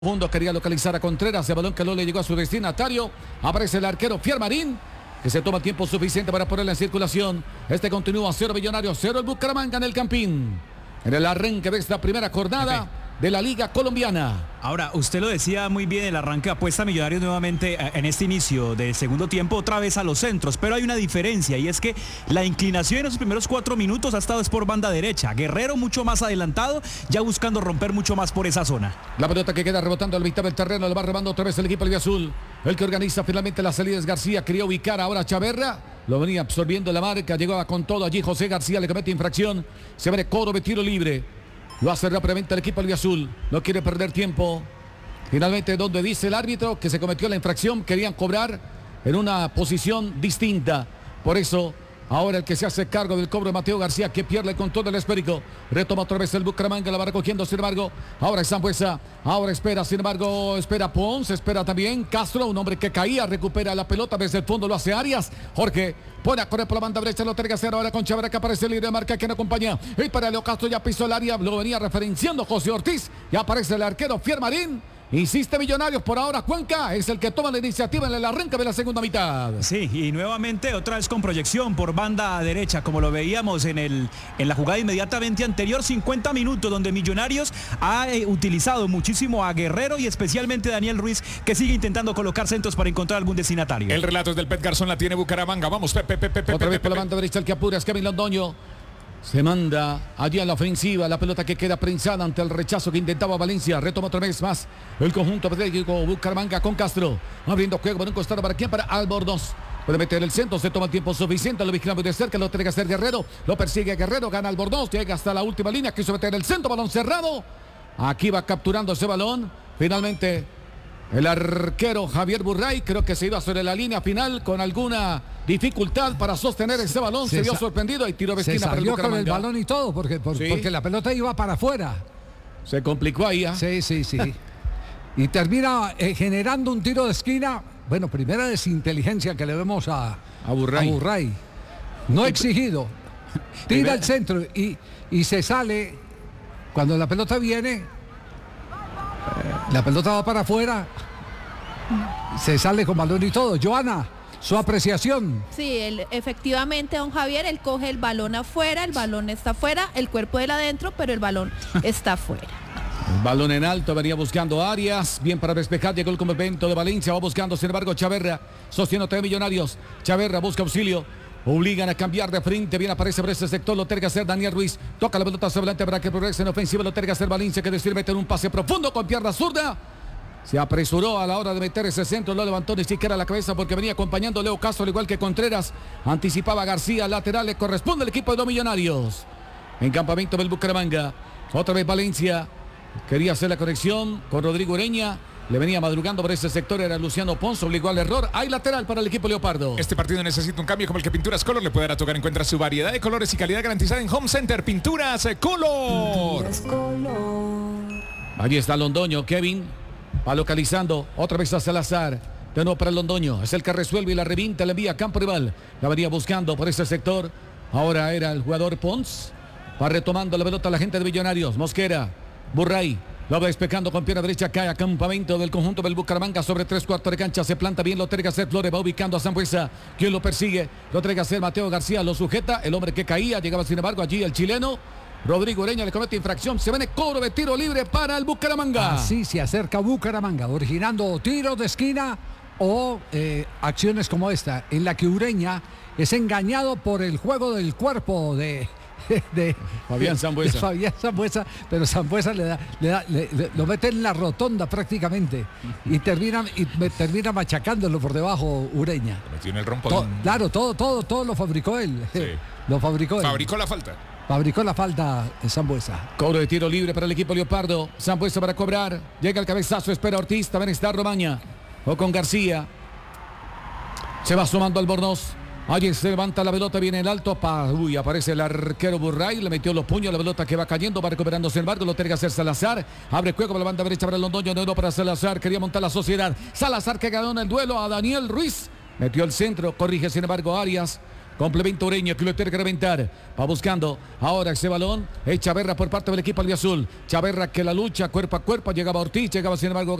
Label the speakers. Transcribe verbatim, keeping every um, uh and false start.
Speaker 1: Mundo quería localizar a Contreras, el balón que no le llegó a su destinatario. Aparece el arquero Fiermarín, que se toma tiempo suficiente para ponerla en circulación. Este continúa cero Millonarios, cero el Bucaramanga en el Campín. En el arranque de esta primera jornada de la Liga Colombiana.
Speaker 2: Ahora, usted lo decía muy bien, el arranque apuesta a Millonarios nuevamente en este inicio del segundo tiempo, otra vez a los centros, pero hay una diferencia y es que la inclinación en esos primeros cuatro minutos ha estado es por banda derecha. Guerrero mucho más adelantado, ya buscando romper mucho más por esa zona.
Speaker 1: La pelota que queda rebotando al mitad del terreno, le va robando otra vez el equipo albiazul. El que organiza finalmente la salida es García, quería ubicar ahora a Chaverra, lo venía absorbiendo la marca, llegaba con todo allí José García, le comete infracción, se ve coro de tiro libre. Lo hace rápidamente el equipo albiazul. No quiere perder tiempo. Finalmente, donde dice el árbitro que se cometió la infracción, querían cobrar en una posición distinta. Por eso, ahora el que se hace cargo del cobro de Mateo García, que pierde el control del esférico. Retoma otra vez el Bucaramanga, la va recogiendo, sin embargo. Ahora es Sambuesa. Ahora espera, sin embargo, espera Pons, espera también Castro, un hombre que caía, recupera la pelota desde el fondo, lo hace Arias. Jorge pone a correr por la banda derecha, lo tiene que hacer ahora con Chaverra, que aparece el líder de marca, quien acompaña. Y para Leo Castro ya pisó el área, lo venía referenciando José Ortiz. Ya aparece el arquero Fiermarín. Insiste Millonarios, por ahora Cuenca es el que toma la iniciativa en el arranque de la segunda mitad.
Speaker 2: Sí, y nuevamente otra vez con proyección por banda derecha, como lo veíamos en, el, en la jugada inmediatamente anterior, cincuenta minutos, donde Millonarios ha eh, utilizado muchísimo a Guerrero y especialmente Daniel Ruiz, que sigue intentando colocar centros para encontrar algún destinatario.
Speaker 3: El relato es del Pet Garzón, la tiene Bucaramanga. Vamos, Pepe, Pepe, Pepe.
Speaker 1: Otra vez
Speaker 3: Pepe,
Speaker 1: por la banda derecha el que apura es Kevin Londoño. Se manda allí a la ofensiva, la pelota que queda prensada ante el rechazo que intentaba Valencia. Retoma otra vez más el conjunto atlético Bucaramanga con Castro. Abriendo juego por un costado, ¿para quién? Para Albornoz. Puede meter el centro, se toma el tiempo suficiente, lo vigilamos de cerca, lo tiene que hacer Guerrero. Lo persigue Guerrero, gana Albornoz, llega hasta la última línea, quiso meter el centro, balón cerrado. Aquí va capturando ese balón. Finalmente el arquero Javier Burray, creo que se iba sobre la línea final con alguna dificultad para sostener ese balón, se, se vio sorprendido y tiró de esquina para el
Speaker 4: Bucaramanga. Con el balón y todo, porque, por, sí. porque la pelota iba para afuera.
Speaker 1: Se complicó ahí. ¿eh?
Speaker 4: Sí, sí, sí. Y termina eh, generando un tiro de esquina. Bueno, primera desinteligencia que le vemos a,
Speaker 1: a Burray.
Speaker 4: A Burray. No exigido. Tira al centro y, y se sale. Cuando la pelota viene, la pelota va para afuera. Se sale con balón y todo. Joana, su apreciación.
Speaker 5: Sí, él, efectivamente, don Javier, él coge el balón afuera, el balón está afuera, el cuerpo de él adentro, pero el balón está afuera.
Speaker 1: El balón en alto, venía buscando Arias, bien para despejar, llegó el complemento de Valencia, va buscando, sin embargo, Chaverra, sostiene a Millonarios. Chaverra busca auxilio, obligan a cambiar de frente, bien aparece por ese sector, lo tiene que hacer Daniel Ruiz, toca la pelota hacia adelante para que progrese en ofensiva, lo tiene que hacer Valencia, que decide meter un pase profundo con pierna zurda. Se apresuró a la hora de meter ese centro, no levantó ni siquiera la cabeza porque venía acompañando Leo Castro, al igual que Contreras. Anticipaba García, lateral, le corresponde al equipo de los Millonarios. En campamento del Bucaramanga, otra vez Valencia, quería hacer la conexión con Rodrigo Ureña. Le venía madrugando por ese sector, era Luciano Pons, obligó al error. Hay lateral para el equipo leopardo.
Speaker 3: Este partido necesita un cambio como el que Pinturas Color le puede dar a tocar. Encuentra su variedad de colores y calidad garantizada en Home Center. Pinturas Color.
Speaker 1: Allí está Londoño, Kevin. Va localizando otra vez a Salazar. De nuevo para el Londoño. Es el que resuelve y la revienta, le envía a campo rival. La venía buscando por ese sector. Ahora era el jugador Pons. Va retomando la pelota a la gente de Millonarios. Mosquera, Burray. Lo va despejando con pierna derecha. Cae a campamento del conjunto del Bucaramanga sobre tres cuartos de cancha. Se planta bien, lo tiene que hacer Flores. Va ubicando a Sambuesa. Quien lo persigue. Lo tiene que hacer Mateo García. Lo sujeta. El hombre que caía. Llegaba sin embargo allí el chileno. Rodrigo Ureña le comete infracción. Se viene cobro de tiro libre para el Bucaramanga.
Speaker 4: Así se acerca Bucaramanga, originando tiros de esquina o eh, acciones como esta, en la que Ureña es engañado por el juego del cuerpo de, de, de
Speaker 1: Fabián Sambuesa.
Speaker 4: De Fabián Sambuesa, pero Sambuesa le da, le da, le, le, lo mete en la rotonda prácticamente y termina, y me, termina machacándolo por debajo Ureña.
Speaker 3: Lo metió en el rompón.
Speaker 4: To, claro, todo, todo, todo lo fabricó él. Sí. Lo fabricó él.
Speaker 3: Fabricó la falta.
Speaker 4: Fabricó la falta Sambuesa.
Speaker 1: Cobro de tiro libre para el equipo leopardo. Sambuesa para cobrar. Llega el cabezazo, espera Ortiz. También está Romaña. O con García. Se va sumando Albornoz. Allí se levanta la pelota, viene el alto. Pa, uy, aparece el arquero Burray. Le metió los puños, la pelota que va cayendo. Va recuperando, sin embargo, lo tiene que hacer Salazar. Abre juego por la banda derecha para el Londoño. No, no para Salazar. Quería montar la sociedad. Salazar que ganó en el duelo a Daniel Ruiz. Metió el centro. Corrige, sin embargo, Arias. Complemento Ureña que lo tiene que reventar. Va buscando ahora ese balón. Es Chaverra por parte del equipo albiazul. Chaverra que la lucha cuerpo a cuerpo. Llegaba Ortiz, llegaba sin embargo